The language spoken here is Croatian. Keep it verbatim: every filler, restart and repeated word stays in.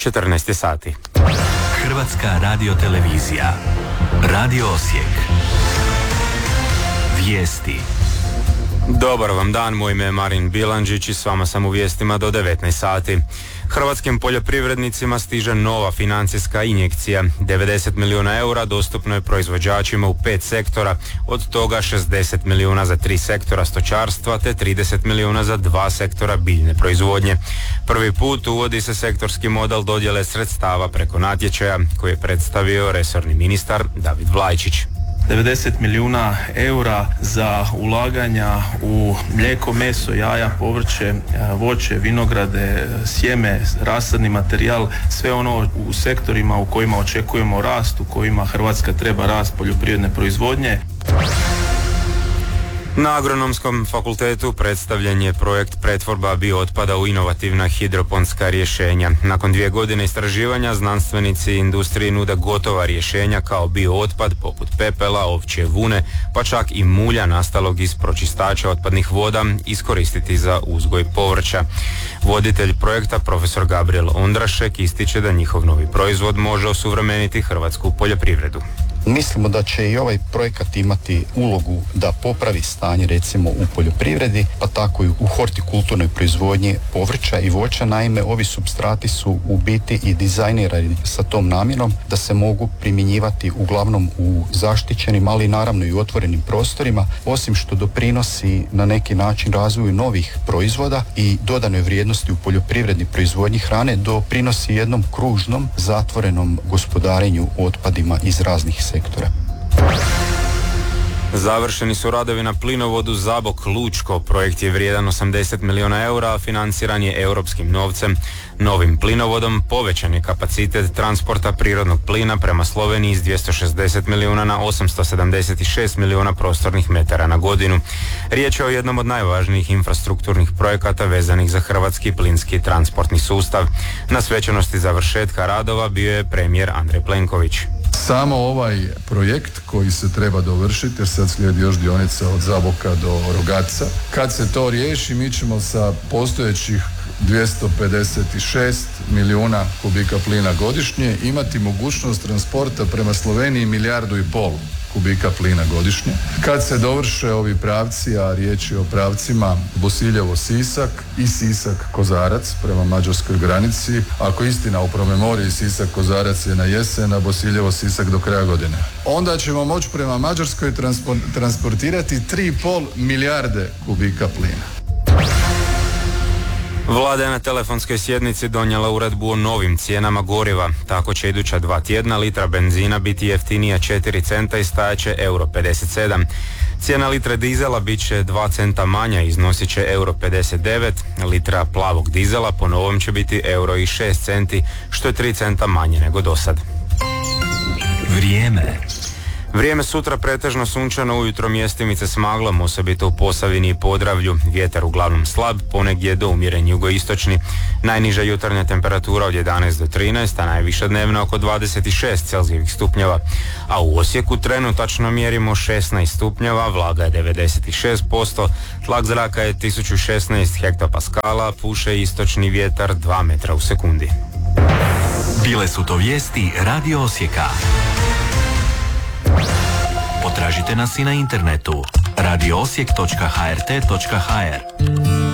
četrnaest sati. Hrvatska radiotelevizija. Radio Osijek. Vijesti. Dobar vam dan, moj ime je Marin Bilandžić i s vama sam u vijestima do devetnaest sati. Hrvatskim poljoprivrednicima stiže nova financijska injekcija. devedeset milijuna eura dostupno je proizvođačima u pet sektora, od toga šezdeset milijuna za tri sektora stočarstva te trideset milijuna za dva sektora biljne proizvodnje. Prvi put uvodi se sektorski model dodjele sredstava preko natječaja koji je predstavio resorni ministar David Vlajčić. devedeset milijuna eura za ulaganja u mlijeko, meso, jaja, povrće, voće, vinograde, sjeme, rasadni materijal, sve ono u sektorima u kojima očekujemo rast, u kojima Hrvatska treba rast poljoprivredne proizvodnje. Na Agronomskom fakultetu predstavljen je projekt pretvorba biootpada u inovativna hidroponska rješenja. Nakon dvije godine istraživanja znanstvenici industriji nude gotova rješenja kao biootpad poput pepela, ovčje vune, pa čak i mulja nastalog iz pročistača otpadnih voda iskoristiti za uzgoj povrća. Voditelj projekta profesor Gabriel Ondrašek ističe da njihov novi proizvod može osuvremeniti hrvatsku poljoprivredu. Mislimo da će i ovaj projekat imati ulogu da popravi stanje recimo u poljoprivredi, pa tako i u hortikulturnoj proizvodnji povrća i voća. Naime, ovi supstrati su u biti i dizajnirani sa tom namjerom da se mogu primjenjivati uglavnom u zaštićenim, ali naravno i u otvorenim prostorima, osim što doprinosi na neki način razvoju novih proizvoda i dodanoj vrijednosti u poljoprivredni proizvodnji hrane, doprinosi jednom kružnom, zatvorenom gospodarenju otpadima iz raznih sektora. Završeni su radovi na plinovodu Zabok-Lučko. Projekt je vrijedan osamdeset milijuna eura, a financiran je europskim novcem. Novim plinovodom povećan je kapacitet transporta prirodnog plina prema Sloveniji s dvjesto šezdeset milijuna na osamsto sedamdeset šest milijuna prostornih metara na godinu. Riječ je o jednom od najvažnijih infrastrukturnih projekata vezanih za hrvatski plinski transportni sustav. Na svečanosti završetka radova bio je premijer Andrej Plenković. Samo ovaj projekt koji se treba dovršiti, jer sad slijedi još dionica od Zaboka do Rogatca. Kad se to riješi, mi ćemo sa postojećih dvjesto pedeset šest milijuna kubika plina godišnje imati mogućnost transporta prema Sloveniji milijardu i pol kubika plina godišnje. Kad se dovrše ovi pravci, a riječ je o pravcima Bosiljevo-Sisak i Sisak-Kozarac prema mađarskoj granici, ako istina u promemoriji Sisak-Kozarac je na jesen, a Bosiljevo-Sisak do kraja godine, onda ćemo moći prema Mađarskoj transportirati tri i pol milijarde kubika plina. Vlada je na telefonskoj sjednici donijela uredbu o novim cijenama goriva. Tako će iduća dva tjedna litra benzina biti jeftinija četiri centa i stajaće euro pedeset sedam. Cijena litre dizela bit će dva centa manja, iznosit će euro pedeset devet. Litra plavog dizela po novom će biti euro i šest centi, što je tri centa manje nego do sad. Vrijeme. Vrijeme sutra pretežno sunčano, ujutro mjestimice s maglom, osobito u Posavini i Podravlju. Vjetar uglavnom slab, ponegdje do umjeren jugoistočni. Najniža jutarnja temperatura od jedanaest do trinaest, a najviša dnevna oko dvadeset šest celzijevih stupnjeva. A u Osijeku trenutačno mjerimo šesnaest stupnjeva, vlaga je devedeset šest posto, tlak zraka je tisuću šesnaest hektopaskala, puše istočni vjetar dva metra u sekundi. Bile su to vijesti Radio Osijeka. Potražite nas i na internetu radio osijek točka h r t točka h r.